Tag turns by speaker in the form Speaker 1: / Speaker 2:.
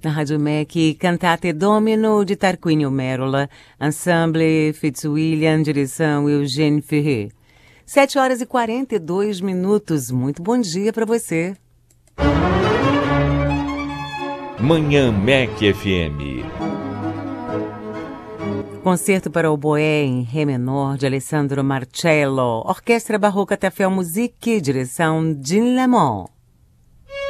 Speaker 1: Na Rádio MEC, Cantate Domino de Tarquínio Merola, Ensemble Fitzwilliam, direção Eugênio Ferrer. 7h42. Muito bom dia para você.
Speaker 2: Manhã MEC FM.
Speaker 1: Concerto para oboé em Ré menor de Alessandro Marcello. Orquestra Barroca Tafel Musique, direção Jean Lemon.